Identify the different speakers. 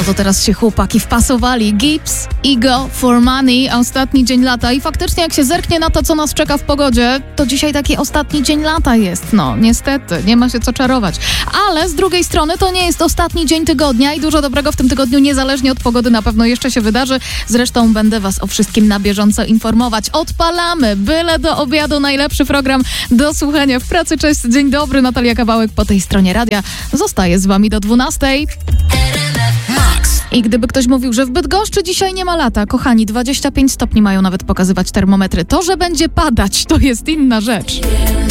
Speaker 1: to teraz się chłopaki wpasowali. Gibbs, Ego, For Money, a ostatni dzień lata. I faktycznie jak się zerknie na to, co nas czeka w pogodzie, to dzisiaj taki ostatni dzień lata jest. No, niestety, nie ma się co czarować. Ale z drugiej strony to nie jest ostatni dzień tygodnia i dużo dobrego w tym tygodniu, niezależnie od pogody, na pewno jeszcze się wydarzy. Zresztą będę was o wszystkim na bieżąco informować. Odpalamy, byle do obiadu, najlepszy program do słuchania w pracy. Cześć, dzień dobry, Natalia Kawałek po tej stronie radia. Zostaję z wami do 12. I gdyby ktoś mówił, że w Bydgoszczy dzisiaj nie ma lata, kochani, 25 stopni mają nawet pokazywać termometry. To, że będzie padać, to jest inna rzecz.